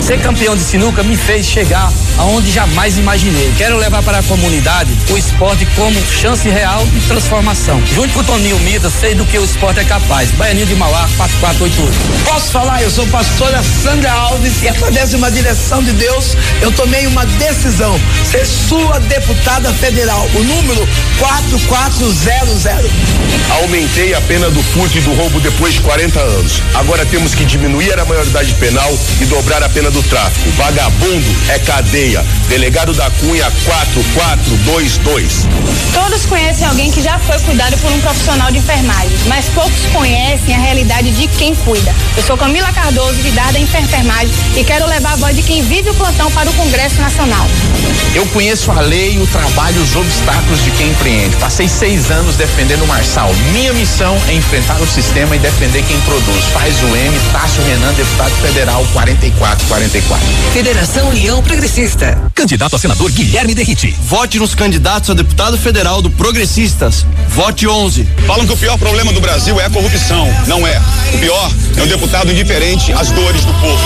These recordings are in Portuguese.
Ser campeão de sinuca me fez chegar aonde jamais imaginei. Quero levar para a comunidade o esporte como chance real de transformação. Junto com o Toninho Midas, sei do que o esporte é capaz. Baianinho de Mauá, 4488. Posso falar? Eu sou pastora Sandra Alves e através de uma direção de Deus, eu tomei uma decisão, ser sua deputada federal, o número 4400. Aumentei a pena do furto e do roubo depois de 40 anos. Agora temos que diminuir a maioridade penal e dobrar a pena do tráfico. Vagabundo é cadeia. Delegado da Cunha 4422. Todos conhecem alguém que já foi cuidado por um profissional de enfermagem, mas poucos conhecem a realidade de quem cuida. Eu sou Camila Cardoso, lidar da enfermagem, e quero levar a voz de quem vive o plantão para o Congresso Nacional. Eu conheço a lei, o trabalho e os obstáculos de quem empreende. Passei 6 anos defendendo o Marçal. Minha missão é enfrentar o sistema e defender quem produz. Faz o M, Tássio Renan, deputado federal 4444. Federação União Progressista. Candidato a senador Guilherme Derriti. Vote nos candidatos a deputado federal do Progressistas. Vote 11. Falam que o pior problema do Brasil é a corrupção. Não é. O pior é um deputado indiferente às dores do povo.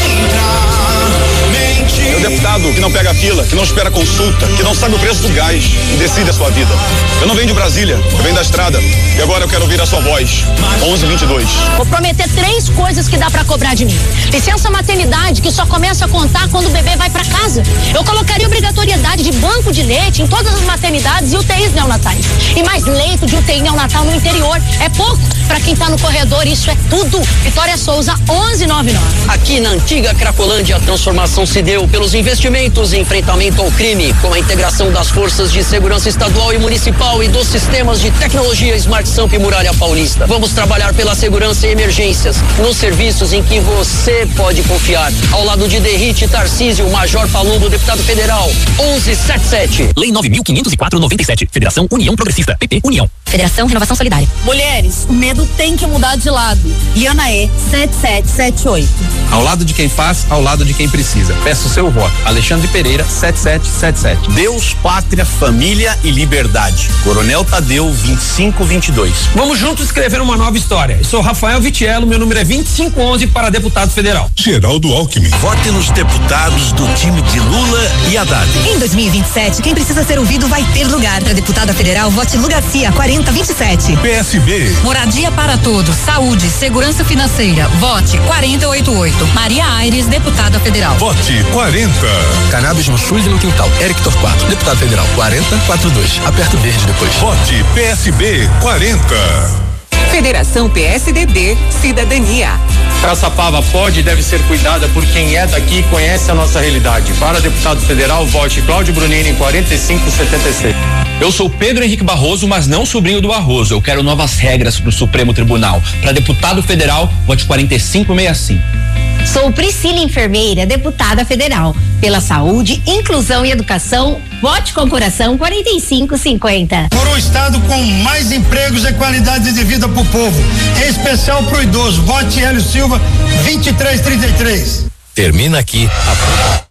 É um deputado que não pega fila, que não espera consulta, que não sabe o preço do gás e decide a sua vida. Eu não venho de Brasília, eu venho da estrada. E agora eu quero ouvir a sua voz. 1122. Vou prometer 3 coisas que dá pra cobrar de mim. Licença maternidade, que só começa a contar quando o bebê vai pra casa. Eu colocaria obrigatoriedade de banco de leite em todas as maternidades e UTIs neonatais. E mais leito de UTI neonatal no interior. É pouco pra quem tá no corredor, isso é tudo. Vitória Souza, 1199. Aqui na antiga Cracolândia, a transformação se deu pelos investimentos em enfrentamento ao crime, com a integração das forças de segurança estadual e municipal e dos sistemas de tecnologia Smart Samp e Muralha Paulista. Vamos trabalhar pela segurança e emergências, nos serviços em que você pode confiar. Ao lado de Derriti Tarcísio, Major Palumbo, deputado federal, 1177. Lei 9.504/97. Federação União Progressista. PP União. Federação Renovação Solidária. Mulheres, o medo tem que mudar de lado. Ianaê, 7778. Ao lado de quem faz, ao lado de quem precisa. Peço o seu voto. Alexandre Pereira, 7777. Deus, pátria, família e liberdade. Coronel Tadeu, 2522. Vamos juntos escrever uma nova história. Eu sou Rafael Vitiello, meu número é 2511 para deputado federal. Geraldo Alckmin. Vote nos deputados do time de Lula e Haddad. Em 2027, quem precisa ser ouvido vai ter lugar. Para deputada federal, vote Lugarcia, 4027. PSB. Moradia para todos, saúde, segurança financeira. Vote 4088. Maria Aires, deputada federal. Vote 40. Cannabis no SUS e no quintal. Eric Torquato, deputado federal. 4042. Aperta o verde depois. Vote PSB 40. Federação PSDB, Cidadania. Caçapava pode e deve ser cuidada por quem é daqui e conhece a nossa realidade. Para deputado federal, vote Cláudio Brunini, 4576. Eu sou Pedro Henrique Barroso, mas não sobrinho do Barroso. Eu quero novas regras para o Supremo Tribunal. Para deputado federal, vote 4565. Sou Priscila Enfermeira, deputada federal. Pela saúde, inclusão e educação, vote com coração 4550. Por um estado com mais empregos e qualidade de vida para o povo, em especial para o idoso, vote Hélio Silva, 2333. Termina aqui a...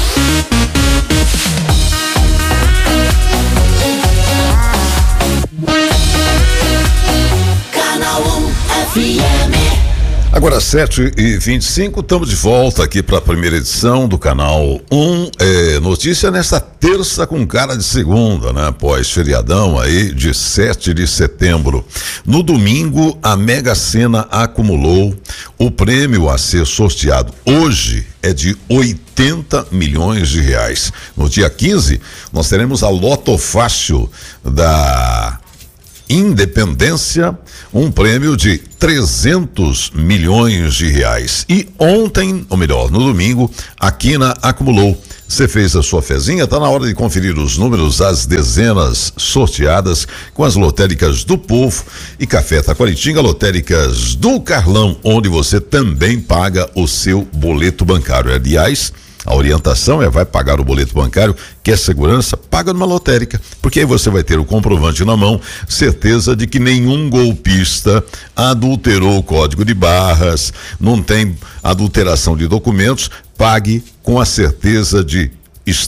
Agora 7h25, estamos de volta aqui para a primeira edição do Canal 1. Notícia nesta terça com cara de segunda, né? Após feriadão aí de 7 de setembro. No domingo, a Mega Sena acumulou o prêmio a ser sorteado hoje é de 80 milhões de reais. No dia 15, nós teremos a Loto Fácil da Independência, um prêmio de 300 milhões de reais. E ontem, ou melhor, no domingo, a Quina acumulou. Você fez a sua fezinha? Tá na hora de conferir os números, as dezenas sorteadas com as lotéricas do Povo e Café Taquaritinga, lotéricas do Carlão, onde você também paga o seu boleto bancário. Aliás, a orientação vai pagar o boleto bancário, quer segurança, paga numa lotérica, porque aí você vai ter o comprovante na mão, certeza de que nenhum golpista adulterou o código de barras, não tem adulteração de documentos, pague com a certeza de estar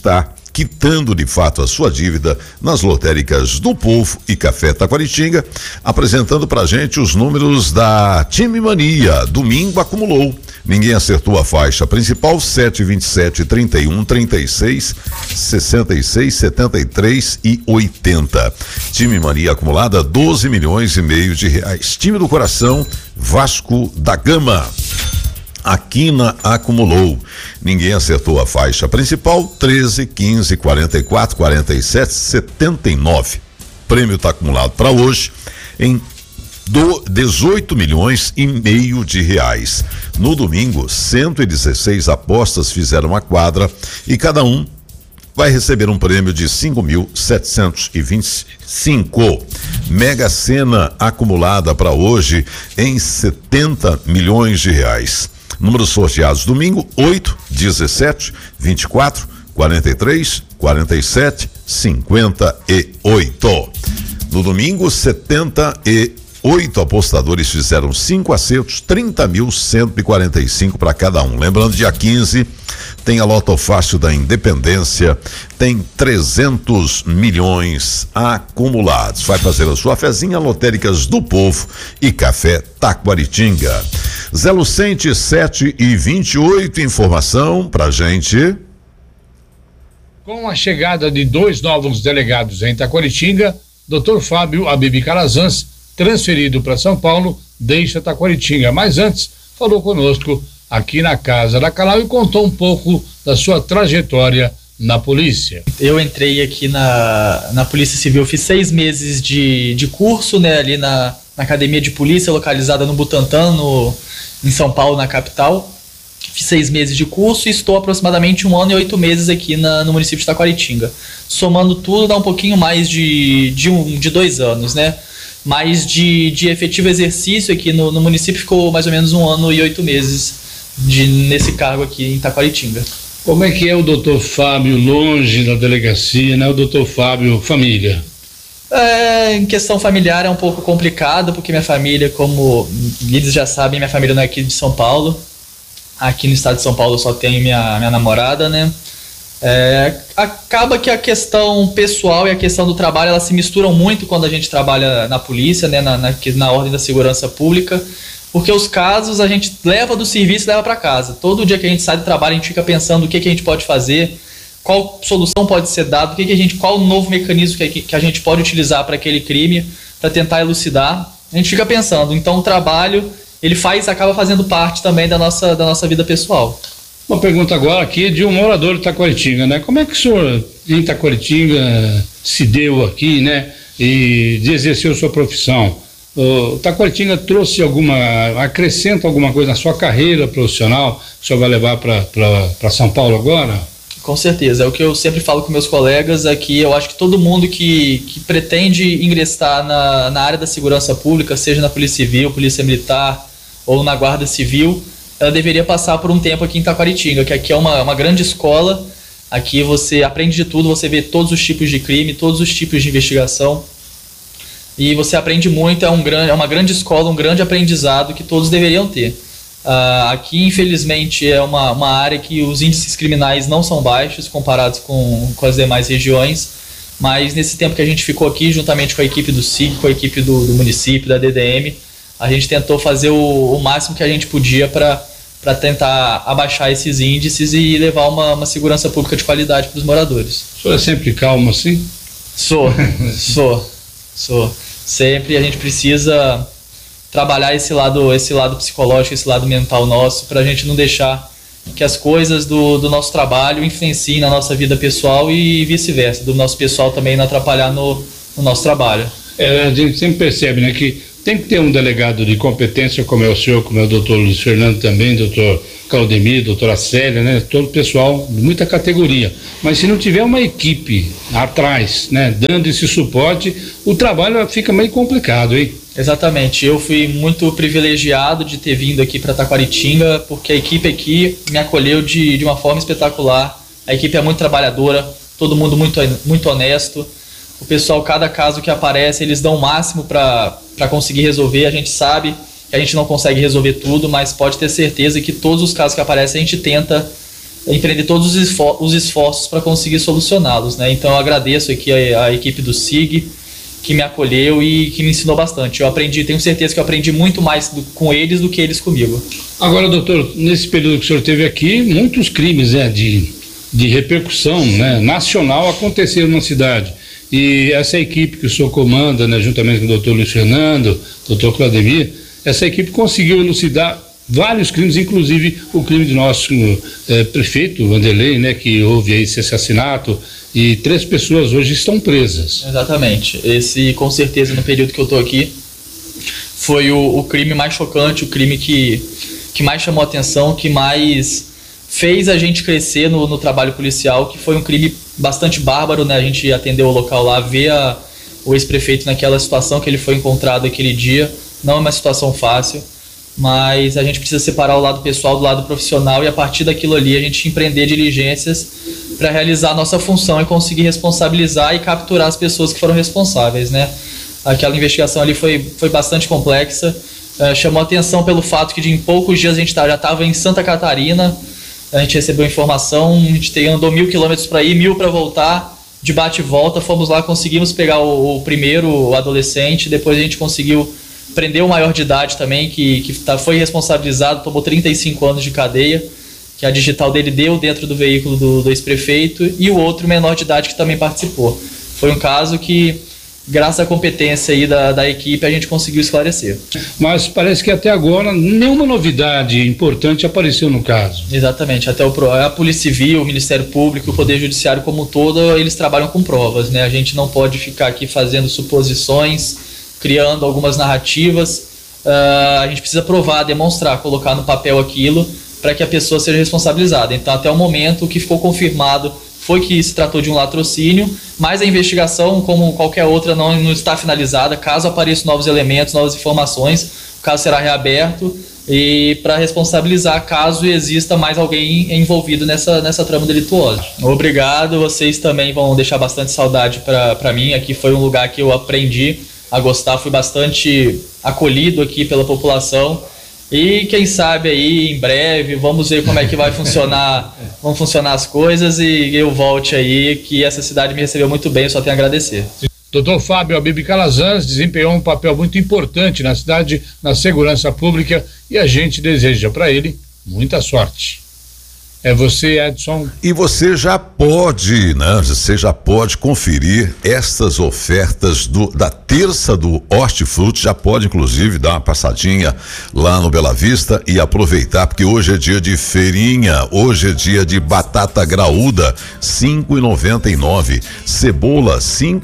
quitando de fato a sua dívida nas lotéricas do Povo e Café Taquaritinga, apresentando pra gente os números da Time Mania. Domingo acumulou. Ninguém acertou a faixa principal: 7, 27, 31, 36, 66, 73 e 80. Time Mania acumulada 12 milhões e meio de reais. Time do coração, Vasco da Gama. A Quina acumulou. Ninguém acertou a faixa principal: 13, 15, 44, 47, 79. Prêmio está acumulado para hoje em 18 milhões e meio de reais. No domingo, 116 apostas fizeram a quadra e cada um vai receber um prêmio de 5.725. Mega Sena acumulada para hoje em 70 milhões de reais. Números sorteados domingo: 8, 17, 24, 43, 47, 58. No domingo, 78 apostadores fizeram 5 acertos, 30.145 para cada um. Lembrando, dia 15 tem a Loto Fácil da Independência, tem 300 milhões acumulados. Vai fazer a sua fezinha, Lotéricas do Povo e Café Taquaritinga. Zé Lucente, 7h28, informação pra gente. Com a chegada de 2 novos delegados em Taquaritinga, Dr. Fábio Abib Calazans, transferido para São Paulo, deixa Taquaritinga. Mas antes, falou conosco aqui na Casa da Calau e contou um pouco da sua trajetória na polícia. Eu entrei aqui na Polícia Civil, fiz 6 meses de curso, né, ali na Academia de Polícia, localizada no Butantã, em São Paulo, na capital. Fiz 6 meses de curso e estou aproximadamente 1 ano e 8 meses aqui no município de Taquaritinga. Somando tudo, dá um pouquinho mais de 2 anos, né? Mas de efetivo exercício aqui no município ficou mais ou menos 1 ano e 8 meses nesse cargo aqui em Taquaritinga. Como é que é o doutor Fábio longe da delegacia, né? O doutor Fábio família? Em questão familiar é um pouco complicado, porque minha família, como eles já sabem, minha família não é aqui de São Paulo. Aqui no estado de São Paulo eu só tenho minha namorada, né? Acaba que a questão pessoal e a questão do trabalho, elas se misturam muito quando a gente trabalha na polícia, né? Na ordem da segurança pública, porque os casos a gente leva do serviço e leva para casa. Todo dia que a gente sai do trabalho, a gente fica pensando o que a gente pode fazer, qual solução pode ser dada, qual novo mecanismo que a gente pode utilizar para aquele crime, para tentar elucidar. A gente fica pensando. Então o trabalho, ele acaba fazendo parte também da nossa vida pessoal. Uma pergunta agora aqui de um morador de Taquaritinga, né? Como é que o senhor em Taquaritinga se deu aqui, né? E exerceu sua profissão? O Taquaritinga trouxe acrescenta alguma coisa na sua carreira profissional? O senhor vai levar para São Paulo agora? Com certeza, é o que eu sempre falo com meus colegas aqui. Eu acho que todo mundo que pretende ingressar na área da segurança pública, seja na Polícia Civil, Polícia Militar ou na Guarda Civil, ela deveria passar por um tempo aqui em Taquaritinga, que aqui é uma grande escola. Aqui você aprende de tudo, você vê todos os tipos de crime, todos os tipos de investigação, e você aprende muito. É uma grande escola, um grande aprendizado que todos deveriam ter. Aqui, infelizmente, é uma área que os índices criminais não são baixos comparados com as demais regiões, mas nesse tempo que a gente ficou aqui, juntamente com a equipe do SIC, com a equipe do município, da DDM, a gente tentou fazer o máximo que a gente podia para tentar abaixar esses índices e levar uma segurança pública de qualidade para os moradores. O senhor é sempre calmo assim? Sou. Sempre a gente precisa trabalhar esse lado psicológico, esse lado mental nosso, para a gente não deixar que as coisas do nosso trabalho influenciem na nossa vida pessoal e vice-versa, do nosso pessoal também não atrapalhar no nosso trabalho. A gente sempre percebe, né, que tem que ter um delegado de competência, como é o senhor, como é o doutor Luiz Fernando também, doutor Claudemir, doutora Célia, né? Todo o pessoal de muita categoria. Mas se não tiver uma equipe atrás, né, dando esse suporte, o trabalho fica meio complicado, hein? Exatamente. Eu fui muito privilegiado de ter vindo aqui para Taquaritinga, porque a equipe aqui me acolheu de uma forma espetacular. A equipe é muito trabalhadora, todo mundo muito honesto. O pessoal, cada caso que aparece, eles dão o máximo para conseguir resolver. A gente sabe que a gente não consegue resolver tudo, mas pode ter certeza que todos os casos que aparecem a gente tenta empreender todos os esforços para conseguir solucioná-los, né? Então eu agradeço aqui a equipe do SIG, que me acolheu e que me ensinou bastante. Tenho certeza que eu aprendi muito mais com eles do que eles comigo. Agora, doutor, nesse período que o senhor teve aqui, muitos crimes, né, de repercussão, né, nacional aconteceram na cidade. E essa equipe que o senhor comanda, né, juntamente com o doutor Luiz Fernando, doutor Claudemir, essa equipe conseguiu elucidar vários crimes, inclusive o crime do nosso prefeito, Vanderlei, né, que houve aí esse assassinato, e 3 pessoas hoje estão presas. Exatamente. Esse, com certeza, no período que eu estou aqui, foi o crime mais chocante, o crime que mais chamou a atenção, que mais fez a gente crescer no trabalho policial, que foi um crime bastante bárbaro, né? A gente atendeu o local lá, ver o ex-prefeito naquela situação que ele foi encontrado aquele dia. Não é uma situação fácil, mas a gente precisa separar o lado pessoal do lado profissional e a partir daquilo ali a gente empreender diligências para realizar a nossa função e conseguir responsabilizar e capturar as pessoas que foram responsáveis, né? Aquela investigação ali foi bastante complexa, chamou atenção pelo fato que em poucos dias a gente já estava em Santa Catarina, a gente recebeu informação, a gente andou 1.000 quilômetros para ir, 1.000 para voltar, de bate e volta, fomos lá, conseguimos pegar o primeiro, o adolescente, depois a gente conseguiu prender o maior de idade também, foi responsabilizado, tomou 35 anos de cadeia, que a digital dele deu dentro do veículo do ex-prefeito, e o outro menor de idade que também participou. Foi um caso que, graças à competência aí da equipe, a gente conseguiu esclarecer. Mas parece que até agora nenhuma novidade importante apareceu no caso. Exatamente, até a Polícia Civil, o Ministério Público, o Poder Judiciário como um todo, eles trabalham com provas, né? A gente não pode ficar aqui fazendo suposições, criando algumas narrativas. A gente precisa provar, demonstrar, colocar no papel aquilo para que a pessoa seja responsabilizada. Então, até o momento, o que ficou confirmado foi que se tratou de um latrocínio, mas a investigação, como qualquer outra, não está finalizada. Caso apareçam novos elementos, novas informações, o caso será reaberto e para responsabilizar caso exista mais alguém envolvido nessa trama delituosa. Obrigado, vocês também vão deixar bastante saudade para mim. Aqui foi um lugar que eu aprendi a gostar, fui bastante acolhido aqui pela população. E quem sabe aí, em breve, vamos ver como é que vai funcionar, vão funcionar as coisas e eu volte aí, que essa cidade me recebeu muito bem, eu só tenho a agradecer. Dr. Fábio Habib Calazans desempenhou um papel muito importante na cidade, na segurança pública, e a gente deseja para ele muita sorte. É você, Edson. E você já pode, né? Você já pode conferir estas ofertas da terça do Hortifruti, já pode inclusive dar uma passadinha lá no Bela Vista e aproveitar, porque hoje é dia de feirinha, hoje é dia de batata graúda, 5,99, cebola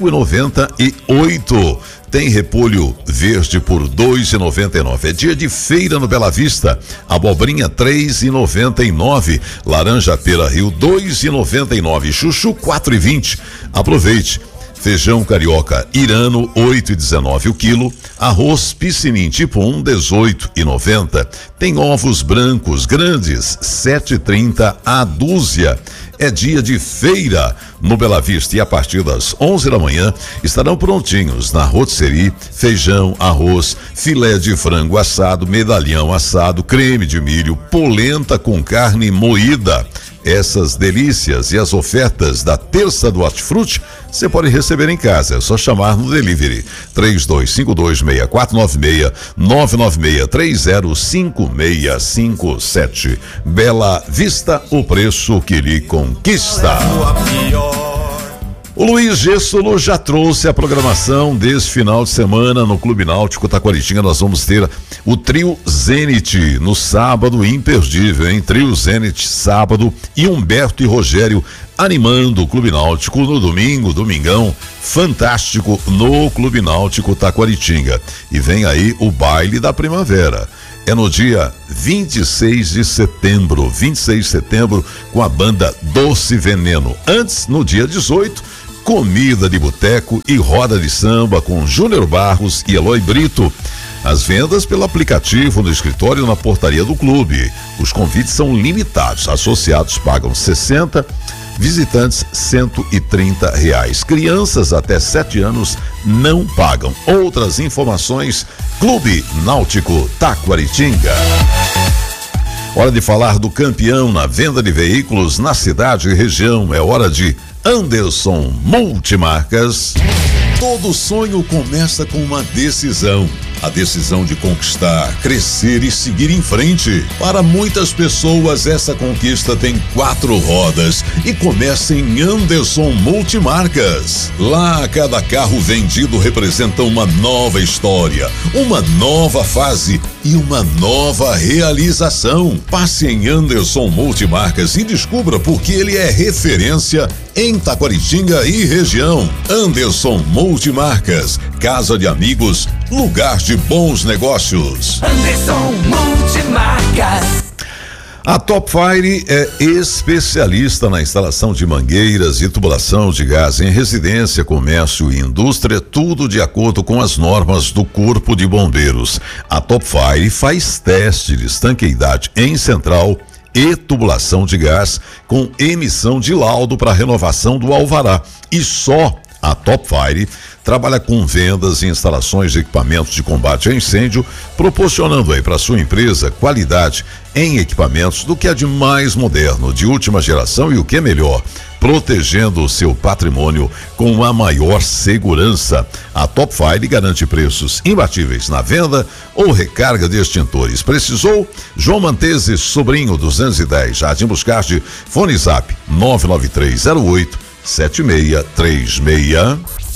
5,98. Tem repolho verde por 2,99. É dia de feira no Bela Vista. Abobrinha 3,99. Laranja pera Rio 2,99. Chuchu 4,20. Aproveite. Feijão carioca irano 8,19 o quilo. Arroz piscinim tipo 1 18,90. Tem ovos brancos grandes 7,30 a dúzia. É dia de feira no Bela Vista e a partir das 11 da manhã estarão prontinhos na rotisserie feijão, arroz, filé de frango assado, medalhão assado, creme de milho, polenta com carne moída. Essas delícias e as ofertas da terça do Hortifruti você pode receber em casa, é só chamar no delivery 32526496 996305657. Bela Vista, o preço que lhe conquista. O Luiz Gessolo já trouxe a programação desse final de semana no Clube Náutico Taquaritinga. Nós vamos ter o Trio Zenit no sábado, imperdível, hein? Trio Zenit sábado e Humberto e Rogério animando o Clube Náutico no domingo, domingão fantástico no Clube Náutico Taquaritinga. E vem aí o baile da primavera. É no dia 26 de setembro, com a banda Doce Veneno. Antes, no dia 18, comida de boteco e roda de samba com Júnior Barros e Eloy Brito. As vendas pelo aplicativo no escritório na portaria do clube. Os convites são limitados. Associados pagam 60, visitantes R$130. Crianças até 7 anos não pagam. Outras informações, Clube Náutico Taquaritinga. Hora de falar do campeão na venda de veículos na cidade e região. É hora de Anderson Multimarcas. Todo sonho começa com uma decisão. A decisão de conquistar, crescer e seguir em frente. Para muitas pessoas, essa conquista tem 4 rodas e começa em Anderson Multimarcas. Lá, cada carro vendido representa uma nova história, uma nova fase e uma nova realização. Passe em Anderson Multimarcas e descubra por que ele é referência em Taquaritinga e região. Anderson Multimarcas, casa de amigos, lugar de bons negócios. Anderson Multimarcas. A Top Fire é especialista na instalação de mangueiras e tubulação de gás em residência, comércio e indústria, tudo de acordo com as normas do Corpo de Bombeiros. A Top Fire faz teste de estanqueidade em central e tubulação de gás com emissão de laudo para renovação do alvará. E só a Top Fire trabalha com vendas e instalações de equipamentos de combate a incêndio, proporcionando aí para sua empresa qualidade em equipamentos do que é de mais moderno, de última geração e o que é melhor, protegendo o seu patrimônio com a maior segurança. A Top Fire garante preços imbatíveis na venda ou recarga de extintores. Precisou? João Mantese, Sobrinho 210, Jardim Buscarte, fone zap 99308 7636.